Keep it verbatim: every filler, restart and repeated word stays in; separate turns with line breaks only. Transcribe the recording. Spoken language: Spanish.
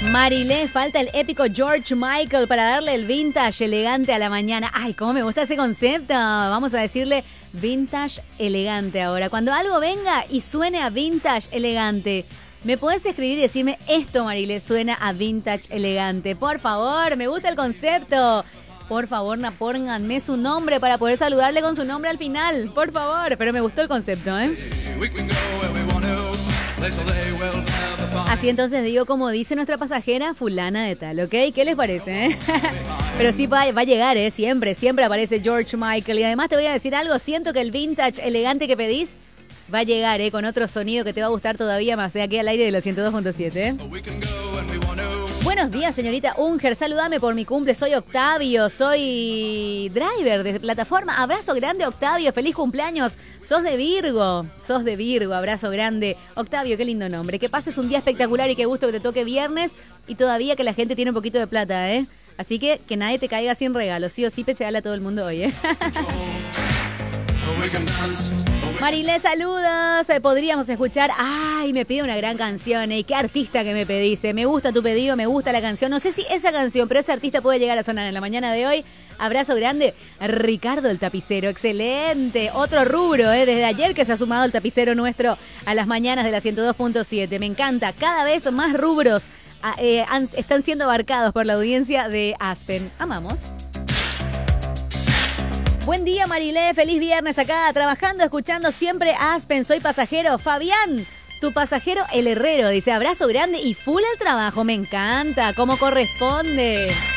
Marilé, falta el épico George Michael para darle el vintage elegante a la mañana. Ay, cómo me gusta ese concepto. Vamos a decirle vintage elegante ahora. Cuando algo venga y suene a vintage elegante, ¿me podés escribir y decirme esto, Marilé, suena a vintage elegante? Por favor, me gusta el concepto. Por favor, pónganme su nombre para poder saludarle con su nombre al final. Por favor, pero me gustó el concepto, ¿eh? Así entonces digo, como dice nuestra pasajera, fulana de tal, ¿ok? ¿Qué les parece, eh? Pero sí va, va a llegar, ¿eh? Siempre, siempre aparece George Michael. Y además te voy a decir algo, siento que el vintage elegante que pedís va a llegar, ¿eh? Con otro sonido que te va a gustar todavía más, ¿eh? Aquí al aire de los ciento dos punto siete, ¿eh? Buenos días, señorita Unger. Saludame por mi cumple. Soy Octavio. Soy driver de plataforma. Abrazo grande, Octavio. Feliz cumpleaños. Sos de Virgo. Sos de Virgo. Abrazo grande. Octavio, qué lindo nombre. Que pases un día espectacular y qué gusto que te toque viernes. Y todavía que la gente tiene un poquito de plata, ¿eh? Así que que nadie te caiga sin regalo. Sí o sí, pecheale a todo el mundo hoy, ¿eh? Marilé, saludos. Podríamos escuchar. Ay, me pide una gran canción. ¿Y ¿eh? Qué artista que me pedís? Me gusta tu pedido, me gusta la canción. No sé si esa canción, pero ese artista puede llegar a sonar en la mañana de hoy. Abrazo grande. Ricardo el Tapicero. Excelente. Otro rubro, ¿eh? Desde ayer que se ha sumado el tapicero nuestro a las mañanas de la ciento dos punto siete. Me encanta. Cada vez más rubros eh, han, están siendo abarcados por la audiencia de Aspen. Amamos. Buen día, Marilé, feliz viernes acá, trabajando, escuchando siempre Aspen, soy pasajero. Fabián, tu pasajero el herrero, dice abrazo grande y full el trabajo, me encanta, como corresponde.